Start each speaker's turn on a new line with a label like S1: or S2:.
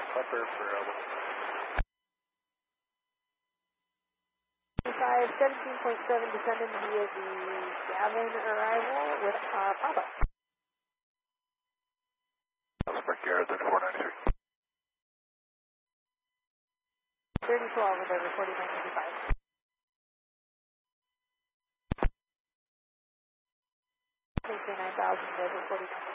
S1: Upper for
S2: 17.7 descending via the Gavin arrival with Papa.
S1: Suspect Garrett, 493.
S2: 3012 with over 4985. Maintain 9000 over 49.